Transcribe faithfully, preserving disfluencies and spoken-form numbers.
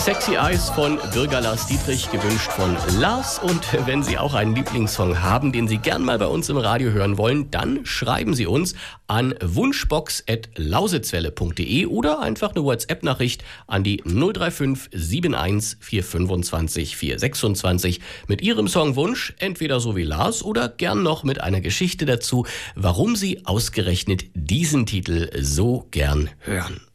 Sexy Eyes von Bürger Lars Dietrich, gewünscht von Lars. Und wenn Sie auch einen Lieblingssong haben, den Sie gern mal bei uns im Radio hören wollen, dann schreiben Sie uns an wunschbox at lausitzwelle punkt de oder einfach eine WhatsApp-Nachricht an die null drei fünf sieben eins vier fünfundzwanzig vier sechsundzwanzig mit Ihrem Songwunsch, entweder so wie Lars oder gern noch mit einer Geschichte dazu, warum Sie ausgerechnet diesen Titel so gern hören.